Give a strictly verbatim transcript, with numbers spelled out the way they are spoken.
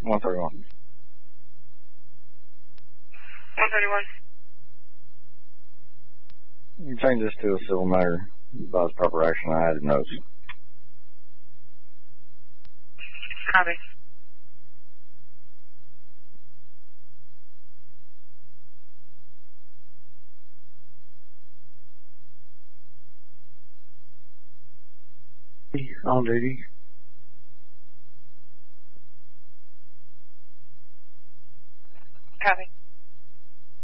one thirty-one. one thirty-one. You change this to a civil matter. Advise proper action. I added notes. Copy. On duty.